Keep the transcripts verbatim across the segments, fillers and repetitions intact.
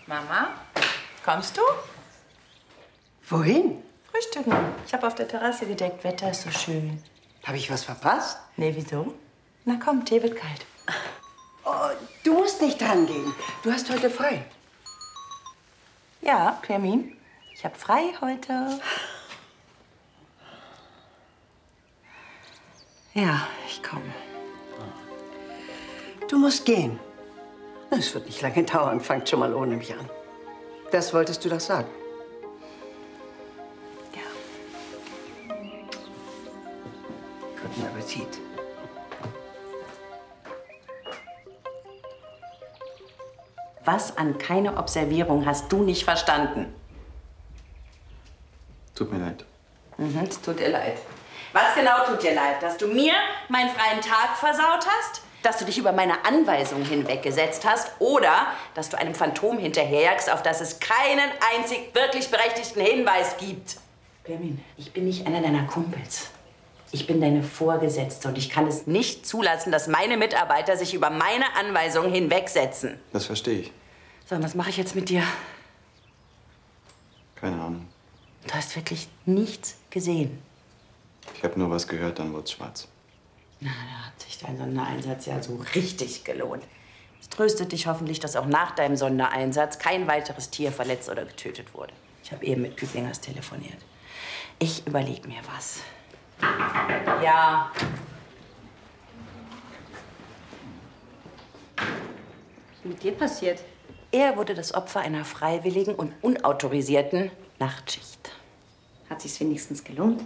Mama, kommst du? Wohin? Frühstücken. Ich habe auf der Terrasse gedeckt. Wetter ist so schön. Habe ich was verpasst? Nee, wieso? Na komm, Tee wird kalt. Oh, du musst nicht dran gehen. Du hast heute frei. Ja, Pirmin. Ich habe frei heute. Ja, ich komme. Du musst gehen. Es wird nicht lange dauern. Fangt schon mal ohne mich an. Das wolltest du doch sagen. Ja. Guten Appetit. Was an keine Observierung hast du nicht verstanden? Tut mir leid. Mhm, es tut dir leid. Was genau tut dir leid? Dass du mir meinen freien Tag versaut hast? Dass du dich über meine Anweisung hinweggesetzt hast? Oder dass du einem Phantom hinterherjagst, auf das es keinen einzig wirklich berechtigten Hinweis gibt? Pirmin, ich bin nicht einer deiner Kumpels. Ich bin deine Vorgesetzte und ich kann es nicht zulassen, dass meine Mitarbeiter sich über meine Anweisungen hinwegsetzen. Das verstehe ich. So, und was mache ich jetzt mit dir? Keine Ahnung. Du hast wirklich nichts gesehen. Ich habe nur was gehört, dann wurde es schwarz. Na, da hat sich dein Sondereinsatz ja so richtig gelohnt. Es tröstet dich hoffentlich, dass auch nach deinem Sondereinsatz kein weiteres Tier verletzt oder getötet wurde. Ich habe eben mit Küblingers telefoniert. Ich überlege mir was. Ja. Was ist mit dir passiert? Er wurde das Opfer einer freiwilligen und unautorisierten Nachtschicht. Hat sich's wenigstens gelohnt?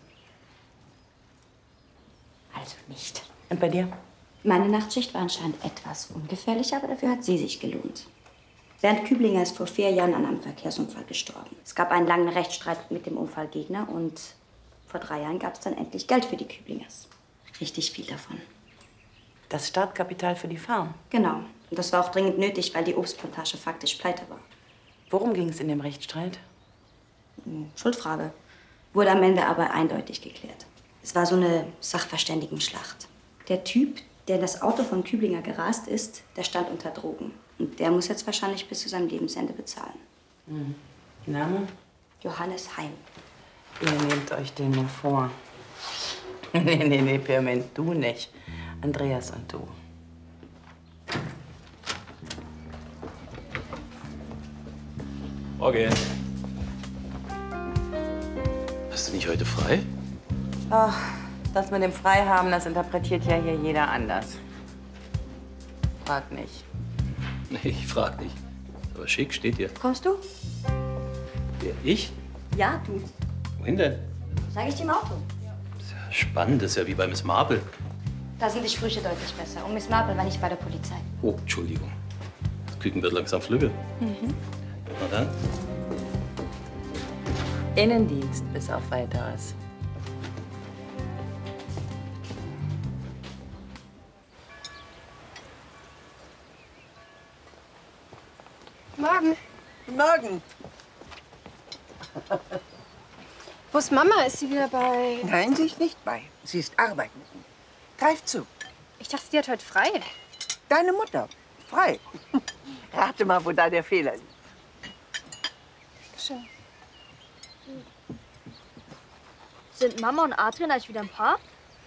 Also nicht. Und bei dir? Meine Nachtschicht war anscheinend etwas ungefährlich, aber dafür hat sie sich gelohnt. Bernd Küblinger ist vor vier Jahren an einem Verkehrsunfall gestorben. Es gab einen langen Rechtsstreit mit dem Unfallgegner und vor drei Jahren gab es dann endlich Geld für die Küblingers. Richtig viel davon. Das Startkapital für die Farm? Genau. Und das war auch dringend nötig, weil die Obstplantage faktisch pleite war. Worum ging es in dem Rechtsstreit? Schuldfrage. Wurde am Ende aber eindeutig geklärt. Es war so eine Sachverständigenschlacht. Der Typ, der in das Auto von Küblinger gerast ist, der stand unter Drogen. Und der muss jetzt wahrscheinlich bis zu seinem Lebensende bezahlen. Mhm. Name? Johannes Heim. Ihr nehmt euch den nur vor. Nee, nee, nee, Pirmin, du nicht. Andreas und du. Morgen. Hast du nicht heute frei? Ach, das mit dem Freihaben, das interpretiert ja hier jeder anders. Frag nicht. Nee, ich frag nicht. Aber schick steht hier. Kommst du? Wer, ich? Ja, du. Wohin denn? Sag ich dir im Auto. Spannend, das ist ja wie bei Miss Marple. Da sind die Sprüche deutlich besser. Und Miss Marple war nicht bei der Polizei. Oh, Entschuldigung. Das Küken wird langsam flügge. Mhm. Na dann. Innendienst bis auf Weiteres. Morgen. Guten Morgen. Wo ist Mama? Ist sie wieder bei... Nein, sie ist nicht bei. Sie ist arbeiten. Greif zu. Ich dachte, die hat heute frei. Deine Mutter. Frei. Rate mal, wo da der Fehler liegt. Schön. Sind Mama und Adrian eigentlich wieder ein Paar?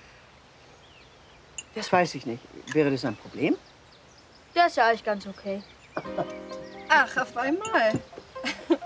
Das weiß ich nicht. Wäre das ein Problem? Der ist ja eigentlich ganz okay. Ach, auf einmal.